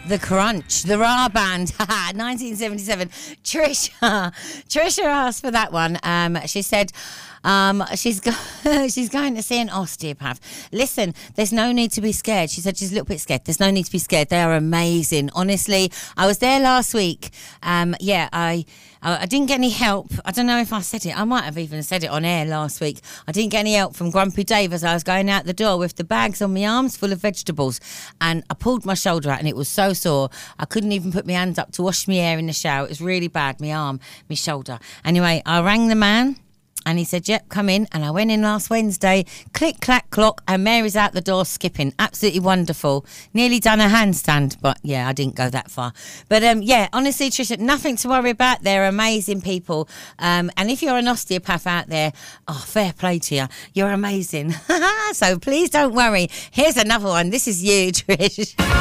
The Crunch, the Ra Band, 1977. Trisha asked for that one. She said she's going to see an osteopath. Listen, there's no need to be scared. She said she's a little bit scared. There's no need to be scared. They are amazing. Honestly, I was there last week. I didn't get any help. I don't know if I said it. I might have even said it on air last week. I didn't get any help from Grumpy Dave as I was going out the door with the bags on my arms full of vegetables. And I pulled my shoulder out and it was so sore. I couldn't even put my hand up to wash my hair in the shower. It was really bad, my arm, my shoulder. Anyway, I rang the man. And he said, yep, come in. And I went in last Wednesday, click, clack, clock, and Mary's out the door skipping. Absolutely wonderful. Nearly done a handstand, but yeah, I didn't go that far. But yeah, honestly, Tricia, nothing to worry about. They're amazing people. And if you're an osteopath out there, oh, fair play to you. You're amazing. So please don't worry. Here's another one. This is you, Trish.